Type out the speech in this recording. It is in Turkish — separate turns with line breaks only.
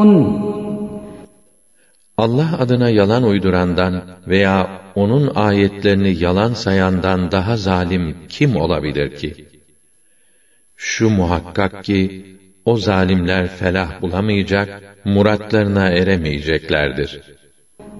Allah adına yalan uydurandan veya onun ayetlerini yalan sayandan daha zalim kim olabilir ki? Şu muhakkak ki, o zalimler felah bulamayacak, muratlarına eremeyeceklerdir.